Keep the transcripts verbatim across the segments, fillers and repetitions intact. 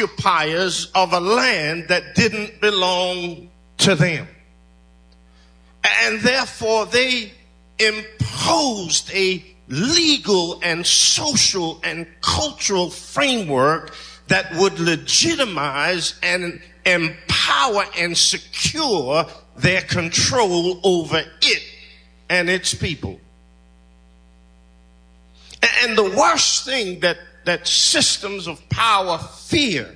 occupiers of a land that didn't belong to them. And therefore they imposed a legal and social and cultural framework that would legitimize and empower and secure their control over it and its people. And the worst thing that, that systems of power fear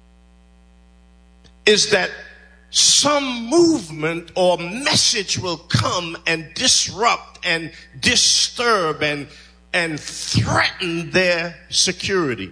is that some movement or message will come and disrupt and disturb and, and threaten their security.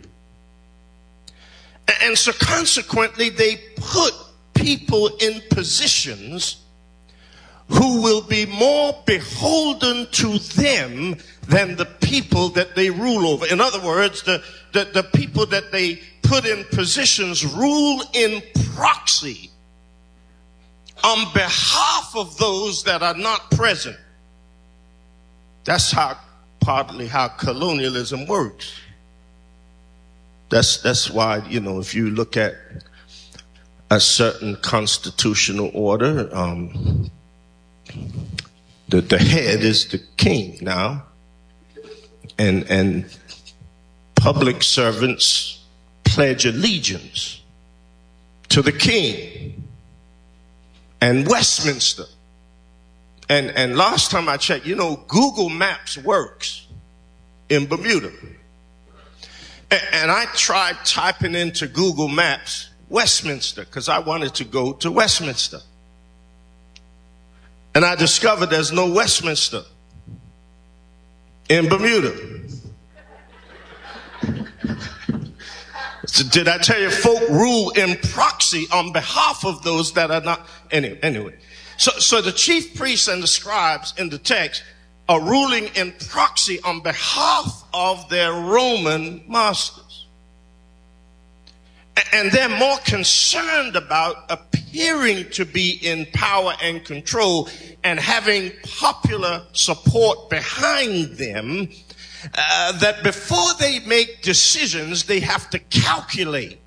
And so consequently, they put people in positions who will be more beholden to them than the people that they rule over. In other words, the, the, the people that they put in positions rule in proxy on behalf of those that are not present. That's how, partly how colonialism works. That's, that's why, you know, if you look at a certain constitutional order, um, the, the head is the king now, and, and public servants pledge allegiance to the king and Westminster. And, and last time I checked, you know, Google Maps works in Bermuda. And, and I tried typing into Google Maps Westminster because I wanted to go to Westminster. And I discovered there's no Westminster in Bermuda. So did I tell you, folk rule in proxy on behalf of those that are not? Anyway, anyway. So, so the chief priests and the scribes in the text are ruling in proxy on behalf of their Roman masters. And they're more concerned about appearing to be in power and control and having popular support behind them, uh, that before they make decisions, they have to calculate.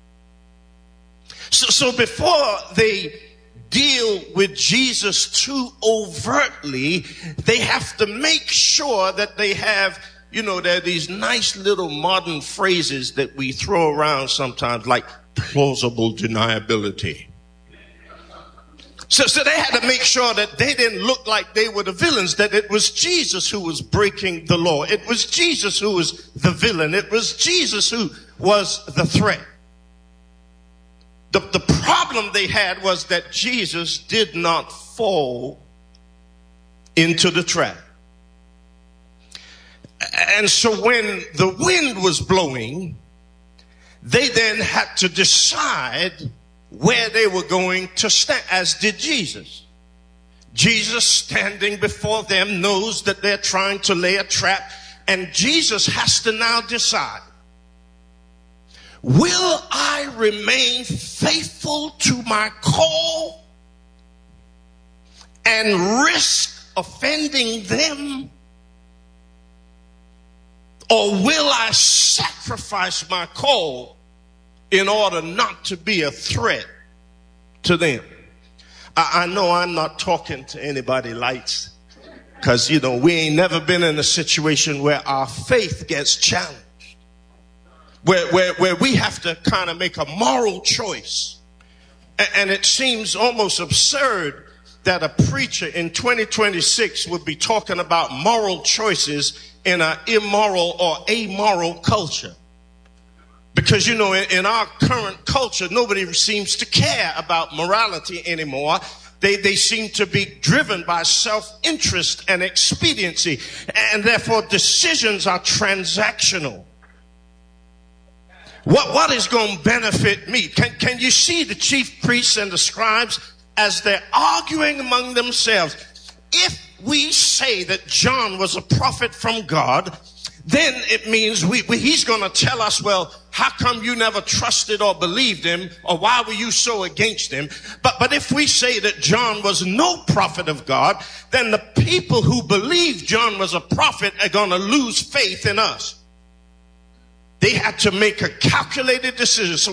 So, so before they deal with Jesus too overtly, they have to make sure that they have, you know, there are these nice little modern phrases that we throw around sometimes, like plausible deniability. So, so they had to make sure that they didn't look like they were the villains, that it was Jesus who was breaking the law. It was Jesus who was the villain. It was Jesus who was the threat. The, the problem they had was that Jesus did not fall into the trap. And so when the wind was blowing, they then had to decide where they were going to stand, as did Jesus. Jesus, standing before them, knows that they're trying to lay a trap, and Jesus has to now decide, will I remain faithful to my call and risk offending them? Or will I sacrifice my call in order not to be a threat to them? I, I know I'm not talking to anybody lights, because, you know, we ain't never been in a situation where our faith gets challenged. Where, where, where we have to kind of make a moral choice. And, and it seems almost absurd that a preacher in twenty twenty-six would be talking about moral choices in an immoral or amoral culture. Because, you know, in, in our current culture, nobody seems to care about morality anymore. They, they seem to be driven by self-interest and expediency. And therefore, decisions are transactional. What, what is going to benefit me? Can, can you see the chief priests and the scribes as they're arguing among themselves? If we say that John was a prophet from God, then it means we, we, he's going to tell us, well, how come you never trusted or believed him? Or why were you so against him? But, but if we say that John was no prophet of God, then the people who believe John was a prophet are going to lose faith in us. They had to make a calculated decision. So